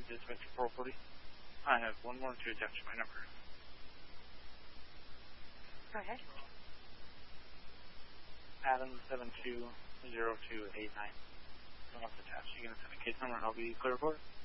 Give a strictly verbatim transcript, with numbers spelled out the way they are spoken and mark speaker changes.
Speaker 1: dispatch four forty. I have one more to attach my number.
Speaker 2: Go ahead.
Speaker 1: Adam seven two zero two eight nine. Don't have to attach. You can send a case number and I'll be clear for it.